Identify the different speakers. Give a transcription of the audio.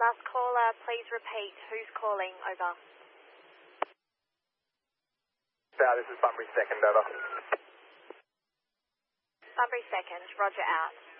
Speaker 1: Last caller, please repeat. Who's calling? Over.
Speaker 2: This is Bunbury 2nd, over.
Speaker 1: Bunbury 2nd, roger out.